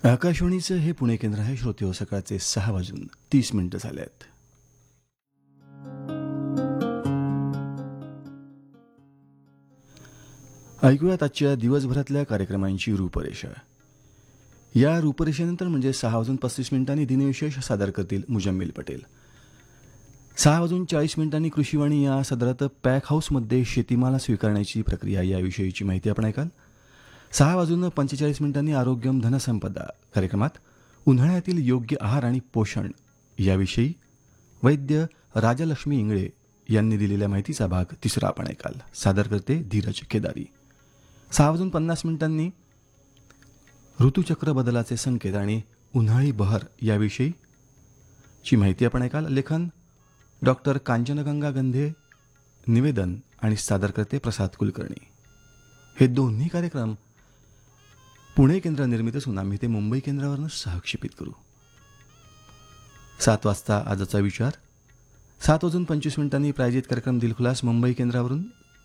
आकाशवाणीचं हे पुणे केंद्र आहे. श्रोते हो, सकाळचे 6:30 झाले आहेत. ऐकूयात आजच्या दिवसभरातल्या कार्यक्रमांची रूपरेषा. या रूपरेषेनंतर म्हणजे 6:35 दिनविशेष सादर करतील मुजम्मिल पटेल. 6:40 कृषीवाणी या सदरात पॅक हाऊसमध्ये शेतीमाल स्वीकारण्याची प्रक्रिया याविषयीची माहिती आपण ऐकाल. 6:45 आरोग्यम धनसंपदा कार्यक्रमात उन्हाळ्यातील योग्य आहार आणि पोषण याविषयी वैद्य राजलक्ष्मी इंगळे यांनी दिलेल्या माहितीचा भाग 3 आपण ऐकाल. सादर करते धीरज केदारी. 6:50 ऋतुचक्र बदलाचे संकेत आणि उन्हाळी बहर याविषयीची माहिती आपण ऐकाल. लेखन डॉक्टर कांचनगंगा गंधे. निवेदन आणि सादर करते प्रसाद कुलकर्णी. हे दोन्ही कार्यक्रम पुणे केंद्र निर्मित असून आम्ही ते मुंबई केंद्रावरून सहक्षेपित करू. 7 वाजता आजचा विचार. 7:25 प्रायोजित कार्यक्रम दिलखुलास मुंबई केंद्रावरून.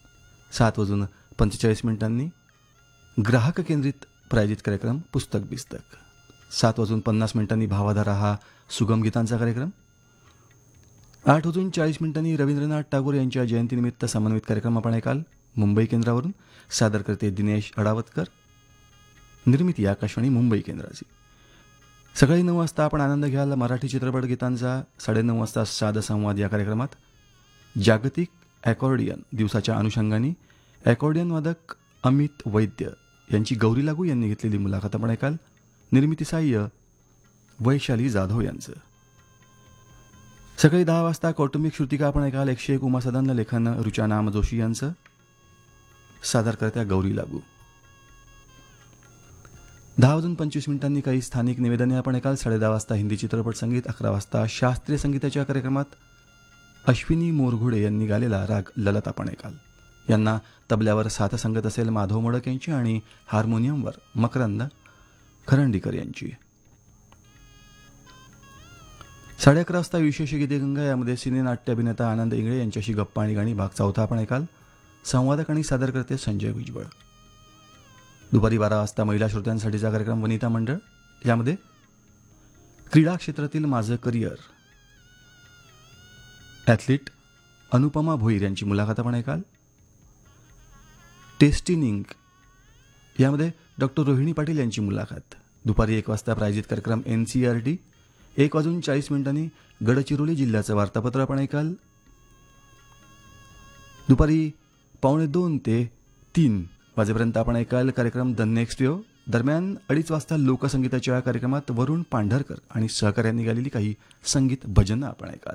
7:45 ग्राहक केंद्रित प्रायोजित कार्यक्रम पुस्तक बिस्तक. 7:50 भावाधारा हा सुगम गीतांचा कार्यक्रम. 8:40 रवींद्रनाथ टागोर यांच्या जयंतीनिमित्त समन्वित कार्यक्रम आपण ऐकाल मुंबई केंद्रावरून. सादर करते दिनेश अडावतकर. निर्मिती आकाशवाणी मुंबई केंद्राची. सकाळी 9 वाजता आपण आनंद घ्याल मराठी चित्रपट गीतांचा. 9:30 वाजता साधसंवाद या कार्यक्रमात जागतिक ॲकॉर्डियन दिवसाच्या अनुषंगाने ॲकॉर्डियन वादक अमित वैद्य यांची गौरी लागू यांनी घेतलेली मुलाखत आपण ऐकाल. निर्मिती साह्य वैशाली जाधव यांचं. सकाळी 10 वाजता कौटुंबिक श्रुतिका आपण ऐकाल. 101 उमा सदन. लेखन रुचानाम जोशी यांचं. सादरकर्त्या गौरी लागू. 10:25 काही स्थानिक निवेदने आपण ऐकाल. 10:30 वाजता हिंदी चित्रपट संगीत. 11 वाजता शास्त्रीय संगीताच्या कार्यक्रमात अश्विनी मोरघोडे यांनी गालेला राग ललत आपण ऐकाल. यांना तबल्यावर साथ संगत असेल माधव मोडक यांची आणि हार्मोनियमवर मकरंद खरंडीकर यांची. 11:30 वाजता विशेष गीतेगंगा. यामध्ये सिनेनाट्य अभिनेता आनंद इंगळे यांच्याशी गप्पा आणि गाणी भाग 4 आपण ऐकाल. संवादक आणि सादर करते संजय भुजबळ. दुपारी 12 वाजता महिला श्रोत्यांसाठीचा कार्यक्रम वनिता मंडळ. यामध्ये क्रीडा क्षेत्रातील माझं करिअर ॲथलीट अनुपमा भोईर यांची मुलाखत आपण ऐकाल. टेस्टिनिंग यामध्ये डॉक्टर रोहिणी पाटील यांची मुलाखत. दुपारी 1 वाजता प्रायोजित कार्यक्रम NCERT. 1:40 गडचिरोली जिल्ह्याचं वार्तापत्र आपण ऐकाल. दुपारी 2:45 ते 3 वाजेपर्यंत आपण ऐकाल कार्यक्रम द नेक्स्ट यो. दरम्यान 2:30 वाजता लोकसंगीताच्या कार्यक्रमात वरुण पांढरकर आणि सहकार्यांनी गालेली काही संगीत भजनं आपण ऐकाल.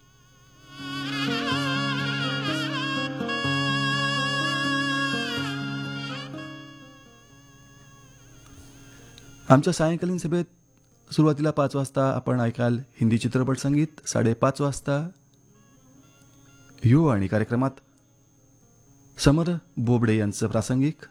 आमच्या सायंकालीन सभेत सुरुवातीला 5 वाजता आपण ऐकाल हिंदी चित्रपट संगीत. 5:30 वाजता यो आणि कार्यक्रमात समर बोबडे यांचं प्रासंगिक.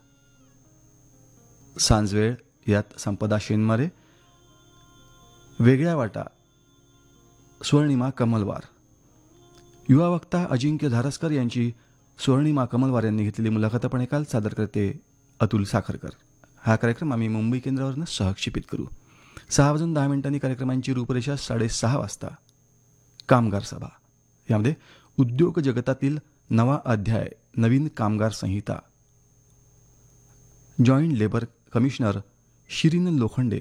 सांजवेळ यात संपदा शेनमारे. वेगळ्या वाटा स्वर्णिमा कमलवार. युवा वक्ता अजिंक्य धारसकर यांची स्वर्णिमा कमलवार यांनी घेतलेली मुलाखत आपण ऐकाल. सादर करते अतुल साखरकर. हा कार्यक्रम आम्ही मुंबई केंद्रावरून सहक्षेपित करू. 6:10 कार्यक्रमांची रूपरेषा. 6:30 वाजता कामगार सभा. यामध्ये उद्योग जगतातील नवा अध्याय नवीन कामगार संहिता. Joint labour commissioner Shirin Lokhande